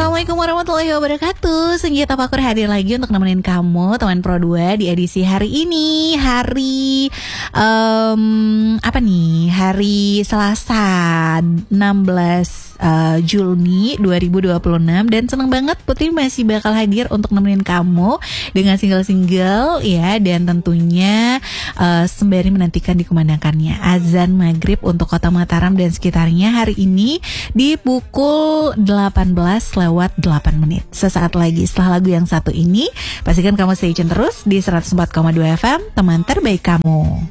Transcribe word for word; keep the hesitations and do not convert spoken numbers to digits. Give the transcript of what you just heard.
Assalamualaikum warahmatullahi wabarakatuh. Senja Tafakur hadir lagi untuk nemenin kamu teman Pro dua di edisi hari ini. Hari um, apa nih? Hari Selasa enam belas uh, Juni dua ribu dua puluh enam. Dan seneng banget Putri masih bakal hadir untuk nemenin kamu dengan single-single ya. Dan tentunya uh, sembari menantikan dikumandangkannya azan maghrib untuk kota Mataram dan sekitarnya hari ini di pukul delapan belas lewat delapan menit. Sesaat lagi setelah lagu yang satu ini, pastikan kamu stay tune terus di seratus empat koma dua F M, teman terbaik kamu.